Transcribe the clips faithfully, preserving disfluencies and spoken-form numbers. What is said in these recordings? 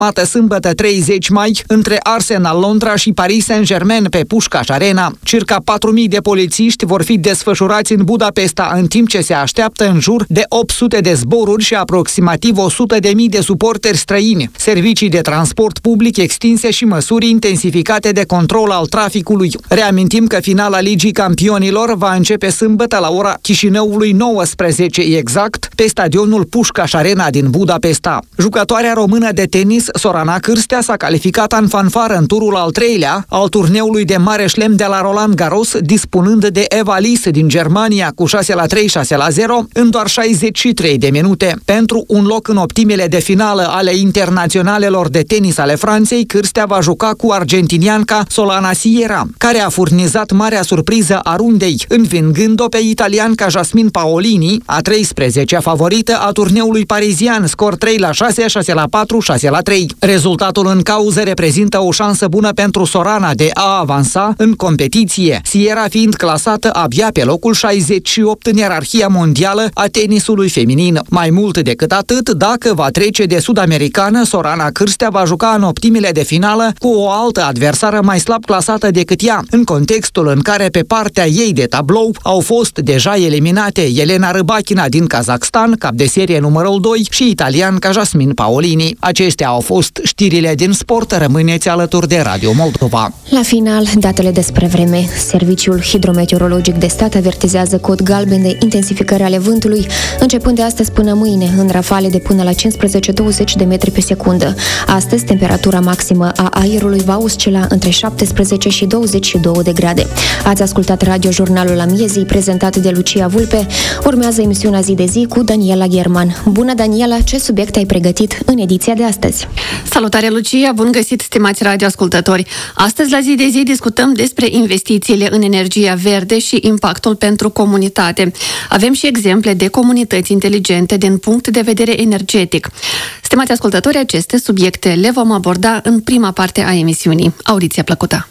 programată sâmbătă treizeci mai între Arsenal Londra și Paris Saint-Germain pe Puskás Arena. Circa patru mii de polițiști vor fi desfășurați în Budapesta, în timp ce se așteaptă în jur de opt sute de zboruri și aproximativ o sută de mii de suporteri străini, servicii de transport public extinse și măsuri intensificate de control al traficului. Reamintim că finala Ligii Campionilor va începe sâmbătă la ora Chișinăului nouăsprezece exact pe stadionul Puskás Arena din Budapesta. Jucătoarea română de tenis Sorana Cârstea s-a calificat în fanfară în turul al treilea al turneului de mare șlem de la Roland Garros, dispunând de Eva Lis din Germania cu șase la trei, șase la zero în doar șaizeci și trei de minute. Pentru un loc în optimele de finală ale internaționalelor de tenis ale Franței, Cârstea va juca cu argentinianca Solana Sierra, care a furnizat marea surpriză a rundei, învingând-o pe italianca Jasmine Paolini, a treisprezecea favorită a turneului parizian, scor trei la șase, șase la patru, șase la trei. Rezultatul în cauză reprezintă o șansă bună pentru Sorana de a avansa în competiție, Sierra fiind clasată abia pe locul șaizeci și opt în ierarhia mondială a tenisului feminin. Mai mult decât atât, dacă va trece de sud-americană, Sorana Cârstea va juca în optimile de finală cu o altă adversară mai slab clasată decât ea, în contextul în care pe partea ei de tablou au fost deja eliminate Elena Rybakina din Kazakhstan, cap de serie numărul doi, și italianca Jasmine Paolini. Acestea au fost știrile din sport. Rămâneți alături de Radio Moldova. La final, datele despre vreme. Serviciul Hidrometeorologic de Stat avertizează cod galben de intensificare ale vântului, începând de astăzi până mâine, în rafale de până la cincisprezece douăzeci de metri pe secundă. Astăzi, temperatura maximă a aerului va oscila între șaptesprezece și douăzeci și două de grade. Ați ascultat Radio-Jurnalul Amiezii, prezentat de Lucia Vulpe. Urmează emisiunea Zi de Zi cu Daniela Gherman. Bună, Daniela, ce subiect ai pregătit în ediția de astăzi? Salutare, Lucia! Bun găsit, stimați radioascultători! Astăzi, la Zi de Zi, discutăm despre investițiile în energia verde și impactul pentru comunitate. Avem și exemple de comunități inteligente din punct de vedere energetic. Stimați ascultători, aceste subiecte le vom aborda în prima parte a emisiunii. Audiție plăcută!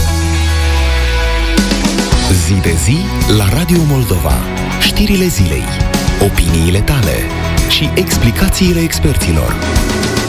Zi de Zi la Radio Moldova. Știrile zilei, opiniile tale și explicațiile experților.